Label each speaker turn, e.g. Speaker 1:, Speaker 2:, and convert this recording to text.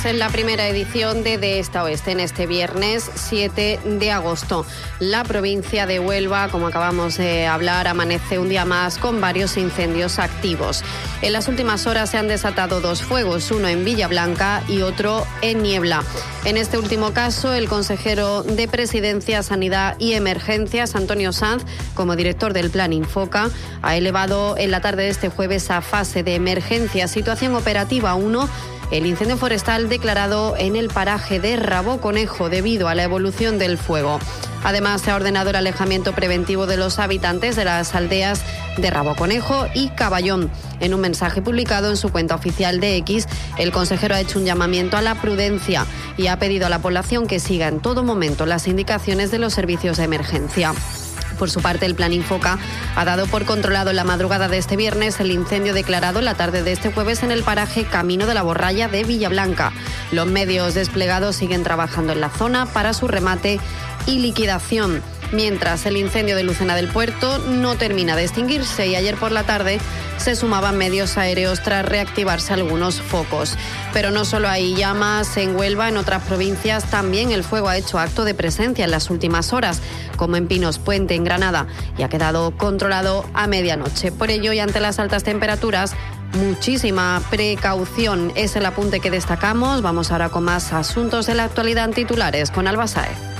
Speaker 1: En la primera edición de Este a Oeste, en este viernes 7 de agosto. La provincia de Huelva, como acabamos de hablar, amanece un día más con varios incendios activos. En las últimas horas se han desatado dos fuegos, uno en Villablanca y otro en Niebla. En este último caso, el consejero de Presidencia, Sanidad y Emergencias, Antonio Sanz, como director del Plan Infoca, ha elevado en la tarde de este jueves a fase de emergencia, situación operativa 1, el incendio forestal declarado en el paraje de Raboconejo debido a la evolución del fuego. Además, se ha ordenado el alejamiento preventivo de los habitantes de las aldeas de Raboconejo y Caballón. En un mensaje publicado en su cuenta oficial de X, el consejero ha hecho un llamamiento a la prudencia y ha pedido a la población que siga en todo momento las indicaciones de los servicios de emergencia. Por su parte, el Plan Infoca ha dado por controlado en la madrugada de este viernes el incendio declarado en la tarde de este jueves en el paraje Camino de la Borralla de Villablanca. Los medios desplegados siguen trabajando en la zona para su remate y liquidación. Mientras, el incendio de Lucena del Puerto no termina de extinguirse y ayer por la tarde se sumaban medios aéreos tras reactivarse algunos focos. Pero no solo hay llamas en Huelva, en otras provincias también el fuego ha hecho acto de presencia en las últimas horas, como en Pinos Puente, en Granada, y ha quedado controlado a medianoche. Por ello, y ante las altas temperaturas, muchísima precaución es el apunte que destacamos. Vamos ahora con más asuntos de la actualidad en titulares con Alba Sáez.